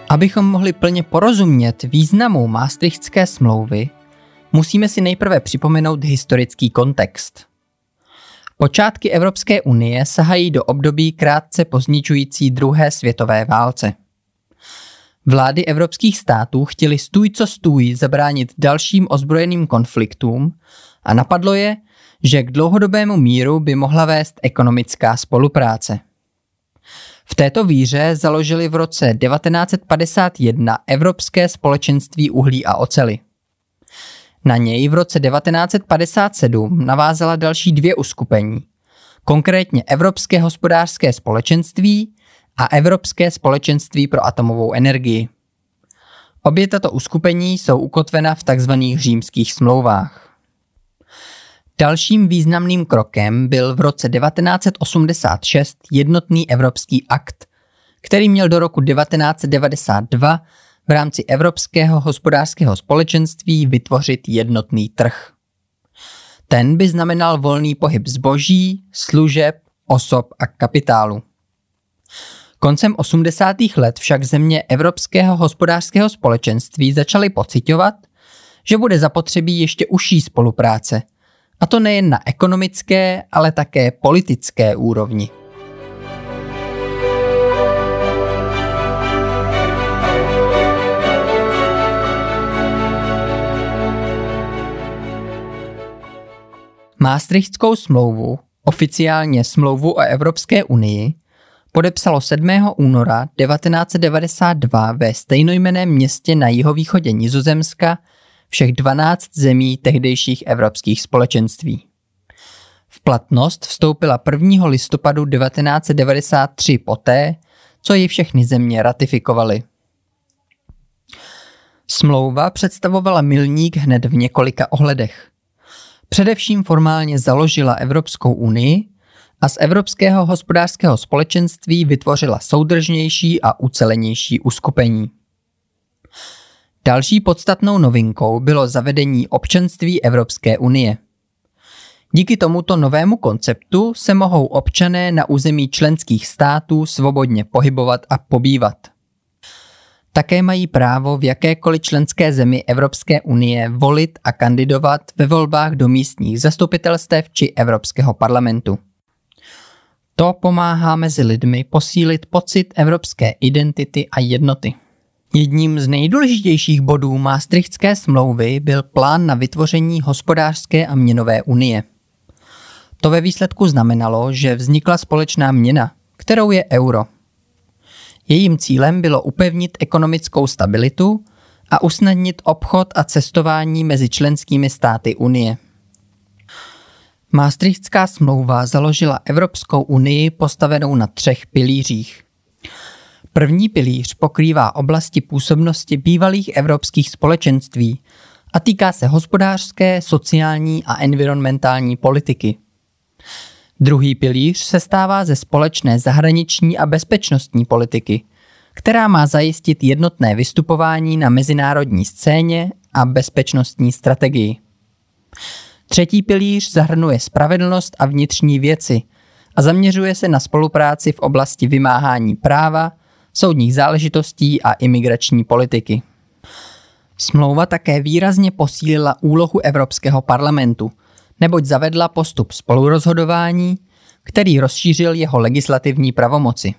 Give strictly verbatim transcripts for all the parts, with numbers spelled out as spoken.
Abychom mohli plně porozumět významu Maastrichtské smlouvy, musíme si nejprve připomenout historický kontext. Počátky Evropské unie sahají do období krátce po zničující druhé světové válce. Vlády evropských států chtěly stůj co stůj zabránit dalším ozbrojeným konfliktům a napadlo je, že k dlouhodobému míru by mohla vést ekonomická spolupráce. V této víře založili v roce devatenáct set padesát jedna Evropské společenství uhlí a oceli. Na něj v roce devatenáct set padesát sedm navázala další dvě uskupení, konkrétně Evropské hospodářské společenství a Evropské společenství pro atomovou energii. Obě tato uskupení jsou ukotvena v tzv. Římských smlouvách. Dalším významným krokem byl v roce devatenáct set osmdesát šest Jednotný evropský akt, který měl do roku devatenáct set devadesát dva v rámci Evropského hospodářského společenství vytvořit jednotný trh. Ten by znamenal volný pohyb zboží, služeb, osob a kapitálu. Koncem osmdesátých let však země Evropského hospodářského společenství začaly pociťovat, že bude zapotřebí ještě užší spolupráce, a to nejen na ekonomické, ale také politické úrovni. Maastrichtskou smlouvu, oficiálně smlouvu o Evropské unii, podepsalo sedmého února devatenáct set devadesát dva ve stejnojmenném městě na jihovýchodě Nizozemska všech dvanáct zemí tehdejších evropských společenství. V platnost vstoupila prvního listopadu devatenáct set devadesát tři poté, co ji všechny země ratifikovaly. Smlouva představovala milník hned v několika ohledech. Především formálně založila Evropskou unii a z Evropského hospodářského společenství vytvořila soudržnější a ucelenější uskupení. Další podstatnou novinkou bylo zavedení občanství Evropské unie. Díky tomuto novému konceptu se mohou občané na území členských států svobodně pohybovat a pobývat. Také mají právo v jakékoliv členské zemi Evropské unie volit a kandidovat ve volbách do místních zastupitelstev či Evropského parlamentu. To pomáhá mezi lidmi posílit pocit evropské identity a jednoty. Jedním z nejdůležitějších bodů Maastrichtské smlouvy byl plán na vytvoření hospodářské a měnové unie. To ve výsledku znamenalo, že vznikla společná měna, kterou je euro. Jejím cílem bylo upevnit ekonomickou stabilitu a usnadnit obchod a cestování mezi členskými státy unie. Maastrichtská smlouva založila Evropskou unii postavenou na třech pilířích. První pilíř pokrývá oblasti působnosti bývalých evropských společenství a týká se hospodářské, sociální a environmentální politiky. Druhý pilíř sestává ze společné zahraniční a bezpečnostní politiky, která má zajistit jednotné vystupování na mezinárodní scéně a bezpečnostní strategii. Třetí pilíř zahrnuje spravedlnost a vnitřní věci a zaměřuje se na spolupráci v oblasti vymáhání práva, soudních záležitostí a imigrační politiky. Smlouva také výrazně posílila úlohu Evropského parlamentu, neboť zavedla postup spolurozhodování, který rozšířil jeho legislativní pravomoci.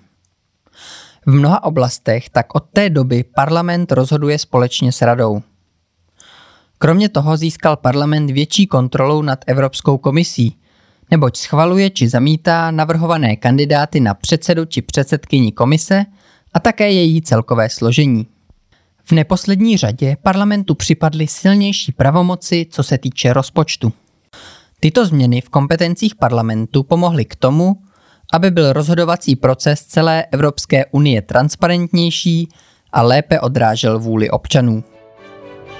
V mnoha oblastech tak od té doby parlament rozhoduje společně s radou. Kromě toho získal parlament větší kontrolu nad Evropskou komisí, neboť schvaluje či zamítá navrhované kandidáty na předsedu či předsedkyni komise a také její celkové složení. V neposlední řadě parlamentu připadly silnější pravomoci, co se týče rozpočtu. Tyto změny v kompetencích parlamentu pomohly k tomu, aby byl rozhodovací proces celé Evropské unie transparentnější a lépe odrážel vůli občanů.